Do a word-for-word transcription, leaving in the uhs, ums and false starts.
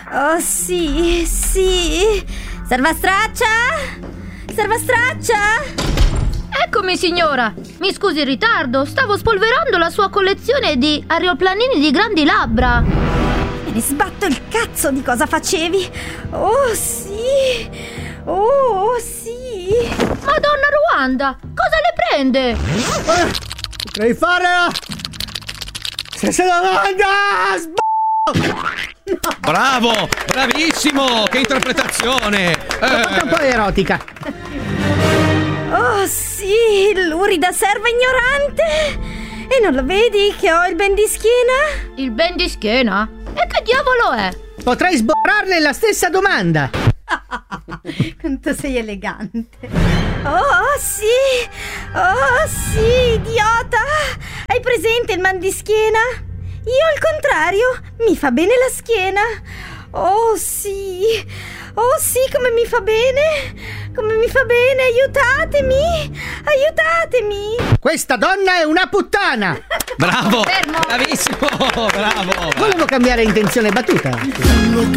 Oh sì, sì. Servastraccia? Servastraccia? Eccomi, signora. Mi scusi il ritardo, stavo spolverando la sua collezione di aeroplanini di grandi labbra. Me ne sbatto il cazzo di cosa facevi. Oh sì. Oh sì. Madonna Ruanda, cosa le prende? Eh, potrei fare la stessa domanda. No. Bravo, bravissimo, che interpretazione. L'ho fatta un po' erotica. Oh sì, lurida serva ignorante. E non lo vedi che ho il ben di schiena? Il ben di schiena? E che diavolo è? Potrei sborrarle la stessa domanda. Quanto sei elegante. Oh sì. Oh sì, idiota. Hai presente il mal di schiena? Io al contrario, mi fa bene la schiena. Oh sì. Oh sì, come mi fa bene. Come mi fa bene, aiutatemi. Aiutatemi. Questa donna è una puttana. Bravo. Fermo. Bravissimo. Bravo. Volevo cambiare intenzione battuta.